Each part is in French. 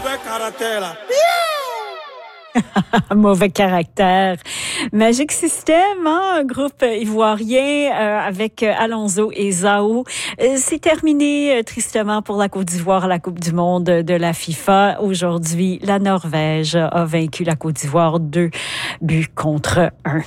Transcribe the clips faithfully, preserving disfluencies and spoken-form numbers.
mauvais caractère, là. Mauvais caractère. Magic System, hein, un groupe ivoirien euh, avec Alonso et Zao. Euh, c'est terminé euh, tristement pour la Côte d'Ivoire à la Coupe du monde de la FIFA. Aujourd'hui, la Norvège a vaincu la Côte d'Ivoire deux buts contre un.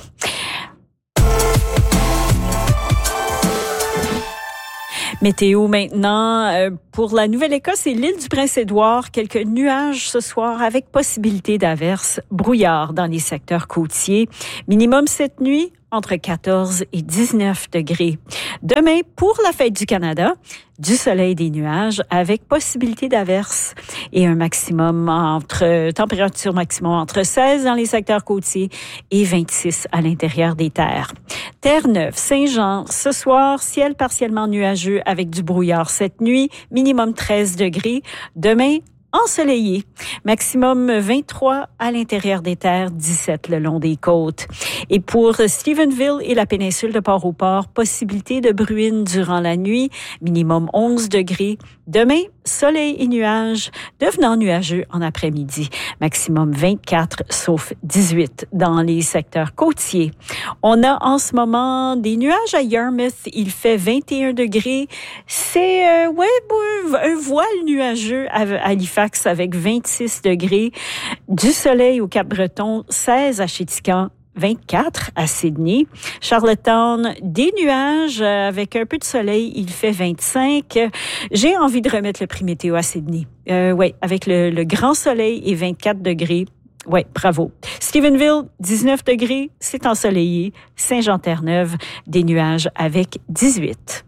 Météo maintenant. Euh, pour la Nouvelle-Écosse et l'île du Prince-Édouard, quelques nuages ce soir avec possibilité d'averses, brouillard dans les secteurs côtiers. Minimum cette nuit, entre quatorze et dix-neuf degrés. Demain, pour la fête du Canada, du soleil et des nuages avec possibilité d'averses et un maximum entre, température maximum entre seize dans les secteurs côtiers et vingt-six à l'intérieur des terres. Terre-Neuve, Saint-Jean, ce soir, ciel partiellement nuageux avec du brouillard cette nuit, minimum treize degrés. Demain, ensoleillé, maximum vingt-trois à l'intérieur des terres, dix-sept le long des côtes. Et pour Stephenville et la péninsule de Port-au-Port, possibilité de bruine durant la nuit, minimum onze degrés. Demain, soleil et nuages, devenant nuageux en après-midi, maximum vingt-quatre, sauf dix-huit dans les secteurs côtiers. On a en ce moment des nuages à Yarmouth, il fait vingt et un degrés. C'est euh, ouais, un voile nuageux à Halifax avec vingt-six degrés. Du soleil au Cap-Breton, seize à Chéticamp, vingt-quatre à Sydney. Charlottetown, des nuages avec un peu de soleil, il fait vingt-cinq. J'ai envie de remettre le prix météo à Sydney. Euh, ouais, avec le, le grand soleil et vingt-quatre degrés. Ouais, bravo. Stephenville, dix-neuf degrés, c'est ensoleillé. Saint-Jean-Terre-Neuve, des nuages avec dix-huit.